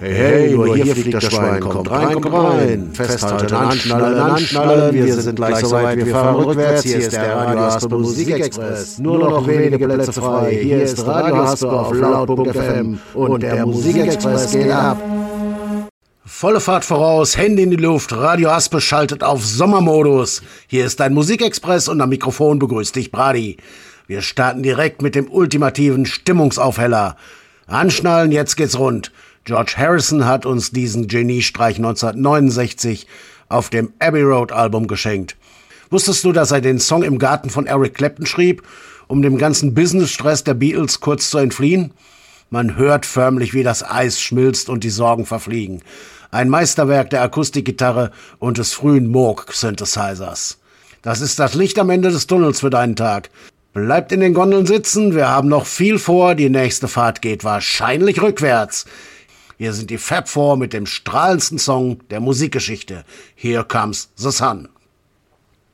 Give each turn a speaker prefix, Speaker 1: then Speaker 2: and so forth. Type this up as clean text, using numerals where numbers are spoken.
Speaker 1: Hey, nur hier fliegt das Schwein, kommt rein, festhalten, anschnallen, wir sind gleich soweit, wir fahren rückwärts, hier ist der Radio Haspe Musikexpress, nur noch wenige Plätze frei, hier ist Radio Haspe auf Laut.fm und der Musikexpress geht ab.
Speaker 2: Volle Fahrt voraus, Hände in die Luft, Radio Haspe schaltet auf Sommermodus. Hier ist dein Musikexpress und am Mikrofon begrüßt dich Brady. Wir starten direkt mit dem ultimativen Stimmungsaufheller. Anschnallen, jetzt geht's rund. George Harrison hat uns diesen Geniestreich 1969 auf dem Abbey Road Album geschenkt. Wusstest du, dass er den Song im Garten von Eric Clapton schrieb, um dem ganzen Business-Stress der Beatles kurz zu entfliehen? Man hört förmlich, wie das Eis schmilzt und die Sorgen verfliegen. Ein Meisterwerk der Akustikgitarre und des frühen Moog-Synthesizers. Das ist das Licht am Ende des Tunnels für deinen Tag. Bleibt in den Gondeln sitzen, wir haben noch viel vor, die nächste Fahrt geht wahrscheinlich rückwärts. Hier sind die Fab Four mit dem strahlendsten Song der Musikgeschichte. Here Comes the Sun.